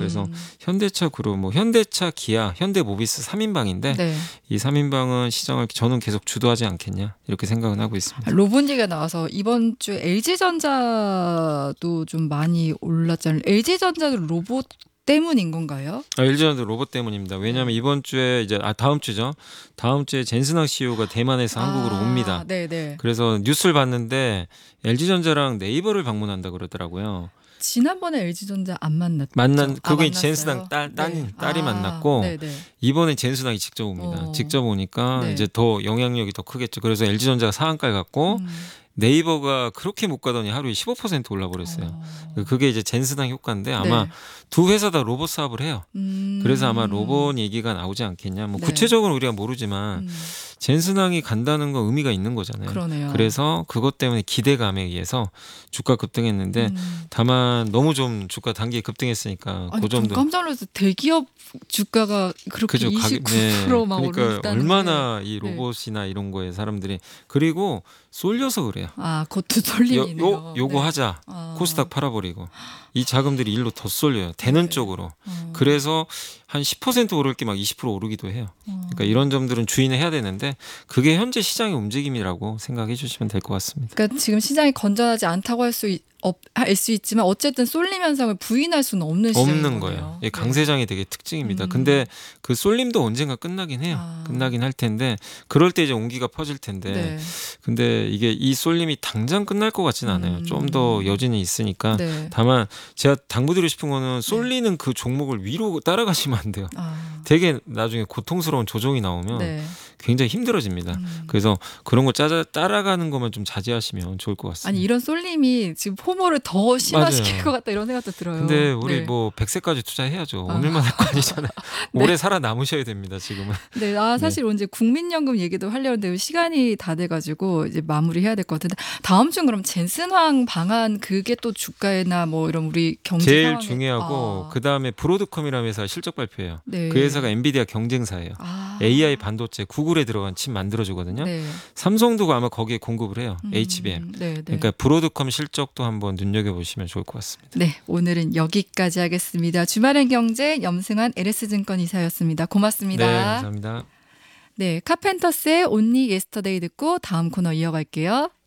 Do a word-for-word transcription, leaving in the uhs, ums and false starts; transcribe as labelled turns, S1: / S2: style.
S1: 그래서 현대차 그룹, 뭐 현대차, 기아, 현대모비스 삼 인방인데
S2: 네.
S1: 이 삼 인방은 시장을 저는 계속 주도하지 않겠냐 이렇게 생각은 하고 있습니다.
S2: 로봇 얘기가 나와서 이번 주에 엘지전자도 좀 많이 올랐잖아요. 엘지전자도 로봇 때문인 건가요?
S1: 아, 엘지전자 로봇 때문입니다. 왜냐하면 이번 주에 이제 아 다음 주죠. 다음 주에 젠슨학 씨이오가 대만에서
S2: 아,
S1: 한국으로 옵니다.
S2: 네네.
S1: 그래서 뉴스를 봤는데 엘지전자랑 네이버를 방문한다 그러더라고요.
S2: 지난번에 엘지전자 안 만났죠?
S1: 만난 그게
S2: 아,
S1: 젠슨학 딸, 딸
S2: 네.
S1: 딸이
S2: 아,
S1: 만났고
S2: 네네.
S1: 이번에 젠슨학이 직접 옵니다.
S2: 어.
S1: 직접 오니까
S2: 네.
S1: 이제 더 영향력이 더 크겠죠. 그래서 엘지전자가 상한가에 갔고
S2: 음.
S1: 네이버가 그렇게 못 가더니 하루에 십오 퍼센트 올라버렸어요.
S2: 어.
S1: 그게 이제 젠슨학 효과인데 아마
S2: 네.
S1: 두 회사 다 로봇 사업을 해요.
S2: 음.
S1: 그래서 아마 로봇 얘기가 나오지 않겠냐. 뭐
S2: 네.
S1: 구체적으로 우리가 모르지만
S2: 음.
S1: 젠슨항이 간다는 건 의미가 있는 거잖아요.
S2: 그러네요.
S1: 그래서 그것 때문에 기대감에 의해서 주가 급등했는데
S2: 음.
S1: 다만 너무 좀 주가 단기에 급등했으니까
S2: 아니,
S1: 그 정도.
S2: 깜짝 놀라서 대기업 주가가 그렇게
S1: 그죠. 가격-
S2: 이십구 퍼센트 막
S1: 그러니까
S2: 오른다는
S1: 얼마나
S2: 게.
S1: 이
S2: 네.
S1: 로봇이나 이런 거에 사람들이 그리고 쏠려서 그래요.
S2: 아, 그것도
S1: 요,
S2: 쏠림이네요.
S1: 요, 요거
S2: 네.
S1: 하자.
S2: 아.
S1: 코스닥 팔아버리고 이 자금들이 일로 더 쏠려요. 되는
S2: 네.
S1: 쪽으로.
S2: 어.
S1: 그래서 한 십 퍼센트 오를 게 막 이십 퍼센트 오르기도 해요.
S2: 어.
S1: 그러니까 이런 점들은 주의는 해야 되는데 그게 현재 시장의 움직임이라고 생각해 주시면 될 것 같습니다.
S2: 그러니까 지금 시장이 건전하지 않다고 할 수 할 수 있지만 어쨌든 쏠림 현상을 부인할 수는 없는 시장인
S1: 없는
S2: 거네요.
S1: 거예요. 예, 강세장이 되게 특징입니다.
S2: 음.
S1: 근데 그 쏠림도 언젠가 끝나긴 해요.
S2: 아.
S1: 끝나긴 할 텐데 그럴 때 이제 온기가 퍼질 텐데
S2: 네.
S1: 근데 이게 이 쏠림이 당장 끝날 것 같지는 않아요.
S2: 음.
S1: 좀 더 여진이 있으니까
S2: 네.
S1: 다만 제가 당부드리고 싶은 거는 쏠리는 그 종목을 위로 따라가시면 안 돼요.
S2: 아.
S1: 되게 나중에 고통스러운 조정이 나오면
S2: 네.
S1: 굉장히 힘들어집니다.
S2: 음.
S1: 그래서 그런 거 짜자, 따라가는 것만 좀 자제하시면 좋을 것 같습니다.
S2: 아니 이런 쏠림이 지금 포모를 더 심화시킬
S1: 맞아요.
S2: 것 같다 이런 생각도 들어요.
S1: 근데 우리
S2: 네.
S1: 뭐 백 세까지 투자해야죠.
S2: 아.
S1: 오늘만 할 거 아니잖아요.
S2: 네.
S1: 오래 살아남으셔야 됩니다. 지금은.
S2: 네, 아 사실 이제 국민연금 얘기도 하려는데 시간이 다 돼가지고 이제 마무리해야 될 것 같은데 다음 주는 그럼 젠슨황 방한 그게 또 주가나 뭐 이런 우리 경제
S1: 제일
S2: 상황에
S1: 중요하고
S2: 아.
S1: 그 다음에 브로드컴이라는 회사 실적 발표해요.
S2: 네.
S1: 그 회사가 엔비디아 경쟁사예요.
S2: 아.
S1: 에이아이 반도체 구글에 들어간 칩 만들어주거든요.
S2: 네.
S1: 삼성도 아마 거기에 공급을 해요.
S2: 음,
S1: 에이치비엠.
S2: 네, 네.
S1: 그러니까 브로드컴 실적도 한번 눈여겨보시면 좋을 것 같습니다.
S2: 네, 오늘은 여기까지 하겠습니다. 주말엔 경제 염승환 엘에스증권 이사였습니다. 고맙습니다.
S1: 네, 감사합니다.
S2: 네, 카펜터스의 온리 예스터데이 듣고 다음 코너 이어갈게요.